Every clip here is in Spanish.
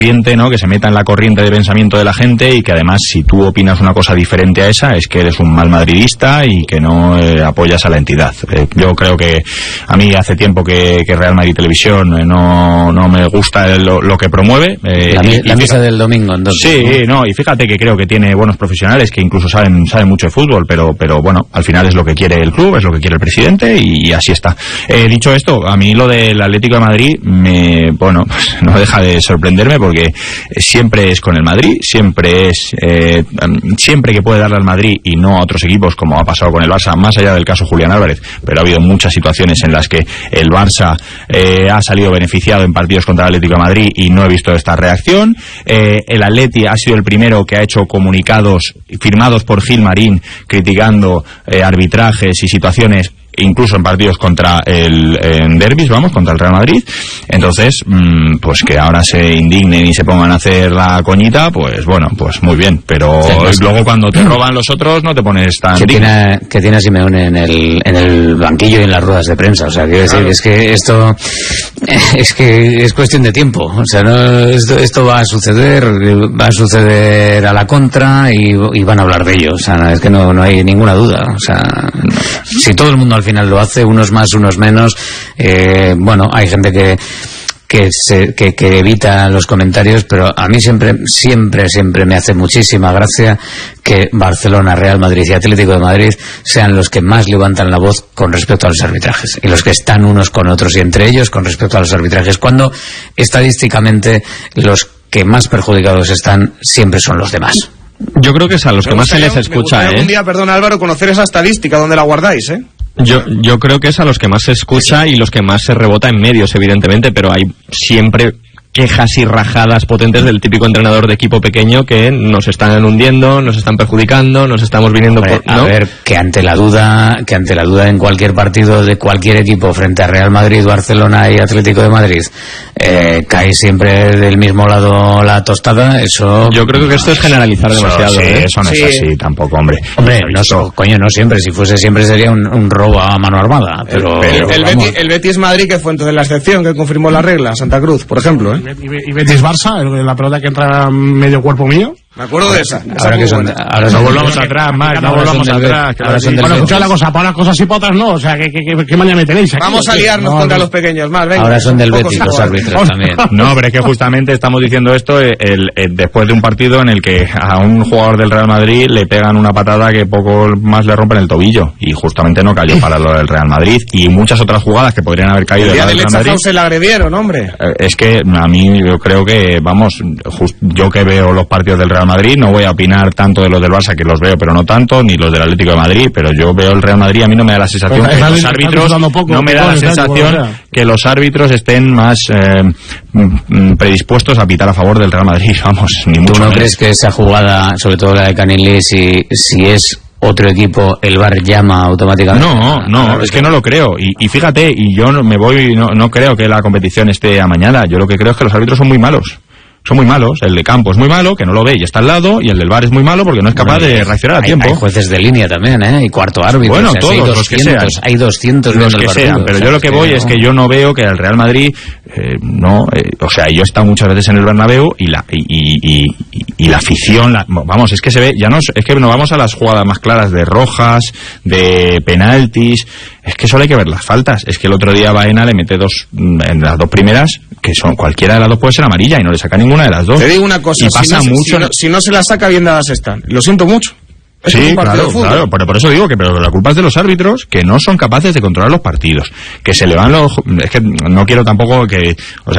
¿no? Que se meta en la corriente de pensamiento de la gente y que además si tú opinas una cosa diferente a esa es que eres un mal madridista y que no apoyas a la entidad. Yo creo que a mí hace tiempo que Real Madrid Televisión no me gusta lo que promueve. La misa del domingo, entonces. Sí, no, y fíjate que creo que tiene buenos profesionales que incluso saben mucho de fútbol, pero bueno, al final es lo que quiere el club, es lo que quiere el presidente y así está. Dicho esto, a mí lo del Atlético de Madrid pues no deja de sorprenderme porque siempre es con el Madrid, siempre que puede darle al Madrid y no a otros equipos como ha pasado con el Barça, más allá del caso Julián Álvarez, pero ha habido muchas situaciones en las que el Barça ha salido beneficiado en partidos contra el Atlético de Madrid y no he visto esta reacción. El Atleti ha sido el primero que ha hecho comunicados firmados por Gil Marín criticando arbitrajes y situaciones incluso en partidos en derbis, contra el Real Madrid. Entonces, pues que ahora se indignen y se pongan a hacer la coñita, pues bueno, pues muy bien, pero luego cuando te roban los otros no te pones tan que tiene a Simeone en el banquillo y en las ruedas de prensa, o sea, quiero decir, es que esto es cuestión de tiempo, o sea, esto va a suceder a la contra y van a hablar de ello, o sea, es que no hay ninguna duda, o sea, si todo el mundo al final lo hace, unos más, unos menos, hay gente que evita los comentarios, pero a mí siempre me hace muchísima gracia que Barcelona, Real Madrid y Atlético de Madrid sean los que más levantan la voz con respecto a los arbitrajes y los que están unos con otros y entre ellos con respecto a los arbitrajes, cuando estadísticamente los que más perjudicados están siempre son los demás. Yo creo que es a los que más se les escucha, algún día, perdón Álvaro, conocer esa estadística, ¿dónde la guardáis, Yo creo que es a los que más se escucha y los que más se rebota en medios, evidentemente, pero hay siempre quejas y rajadas potentes del típico entrenador de equipo pequeño que nos están hundiendo, nos están perjudicando, nos estamos viniendo por... ¿no? A ver, que ante la duda en cualquier partido de cualquier equipo frente a Real Madrid, Barcelona y Atlético de Madrid cae siempre del mismo lado la tostada, eso... Yo creo que esto es generalizar demasiado. Eso no es así tampoco, hombre. No siempre, si fuese siempre sería un robo a mano armada, pero... El Betis Madrid, que fue entonces la excepción que confirmó la regla, Santa Cruz, por ejemplo, Y Betis Barça, la pelota que entra medio cuerpo mío. Me acuerdo de esa. Ahora no volvamos atrás, Marc, no volvamos atrás. Bueno, escuchad la cosa, para unas cosas y para otras no, o sea, ¿qué mañana me tenéis aquí? Vamos a liarnos contra los pequeños, más, venga. Ahora son del Betis los árbitros también. No, pero es que justamente estamos diciendo esto después de un partido en el que a un jugador del Real Madrid le pegan una patada que poco más le rompen el tobillo, y justamente no cayó para lo del Real Madrid, y muchas otras jugadas que podrían haber caído del Real Madrid. Se la agredieron, hombre. Es que a mí yo creo que, yo que veo los partidos del Real Madrid, no voy a opinar tanto de los del Barça, que los veo pero no tanto, ni los del Atlético de Madrid, pero yo veo el Real Madrid, a mí no me da la sensación que los árbitros, no me da la sensación que los árbitros estén más predispuestos a pitar a favor del Real Madrid, ni mucho menos. ¿Tú no crees que esa jugada, sobre todo la de Canilli, si es otro equipo, el VAR llama automáticamente? No, es que no lo creo. Y fíjate, y yo no creo que la competición esté amañada. Yo lo que creo es que los árbitros son muy malos. Son muy malos. El de campo es muy malo, que no lo ve y está al lado, y el del VAR es muy malo porque no es capaz de reaccionar a tiempo. Hay jueces de línea también, y cuarto árbitro. Bueno, todos los que sean. Hay 200 los que sean, pero yo lo que voy es que yo no veo que el Real Madrid, yo he estado muchas veces en el Bernabéu y la afición, es que se ve, es que no vamos a las jugadas más claras de rojas, de penaltis, es que solo hay que ver las faltas. Es que el otro día Baena le mete en las dos primeras, que son cualquiera de las dos puede ser amarilla y no le saca ninguna de las dos. Te digo una cosa, si no se la saca, bien dadas están. Lo siento mucho. Sí, claro, pero por eso digo pero la culpa es de los árbitros, que no son capaces de controlar los partidos, que se le van es que no quiero tampoco que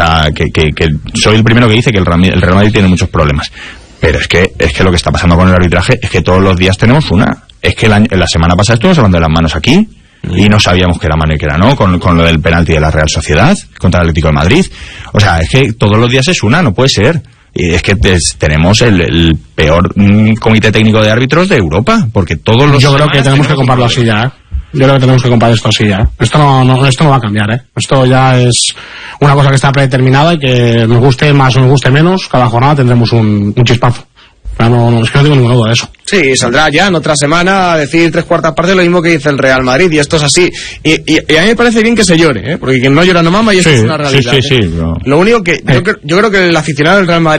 soy el primero que dice que el Real Madrid tiene muchos problemas, pero es que lo que está pasando con el arbitraje es que todos los días tenemos una. Es que la semana pasada estuvimos hablando de las manos aquí y no sabíamos que era mano y que era no, con lo del penalti de la Real Sociedad contra el Atlético de Madrid. O sea, es que todos los días es una, no puede ser. Y es que tenemos el peor comité técnico de árbitros de Europa, porque todos los... Yo creo que tenemos que comprarlo así ya, Yo creo que tenemos que comprar esto así ya. Esto no va a cambiar, Esto ya es una cosa que está predeterminada y que nos guste más o nos guste menos, cada jornada tendremos un chispazo. Es que no tengo ninguna duda de eso. Sí, saldrá ya en otra semana a decir 3/4 partes lo mismo que dice el Real Madrid, y esto es así. Y a mí me parece bien que se llore, porque quien no llora no mama, y esto es una realidad. Sí, Lo único que yo creo que el aficionado del Real Madrid